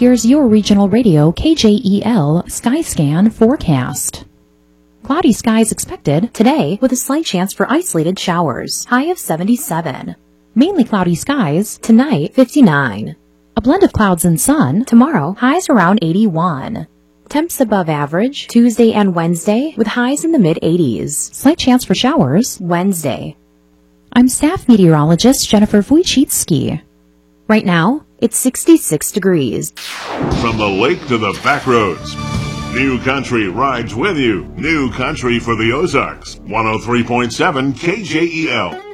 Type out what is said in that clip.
here's your regional radio KJEL Skyscan forecast. Cloudy skies expected today with a slight chance for isolated showers. High of 77. Mainly cloudy skies tonight, 59. A blend of clouds and sun tomorrow, highs around 81. Temps above average Tuesday and Wednesday with highs in the mid-80s. Slight chance for showers Wednesday. I'm staff meteorologist Jennifer Wojcicki. Right now, it's 66 degrees. From the lake to the back roads, New Country rides with you. New Country for the Ozarks. 103.7 KJEL.